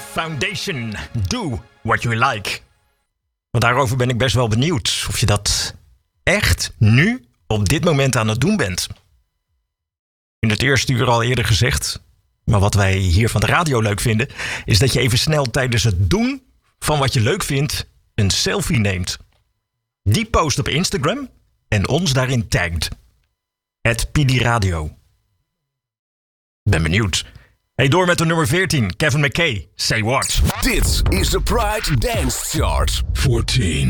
Foundation. Do what you like. Want daarover ben ik best wel benieuwd of je dat echt nu op dit moment aan het doen bent. In het eerste uur al eerder gezegd, maar wat wij hier van de radio leuk vinden, is dat je even snel tijdens het doen van wat je leuk vindt een selfie neemt. Die post op Instagram en ons daarin tagt. @PDRadio. Ben benieuwd. Hey, door met de nummer 14, Kevin McKay, Say What. Dit is de Pride Dance Chart. 14.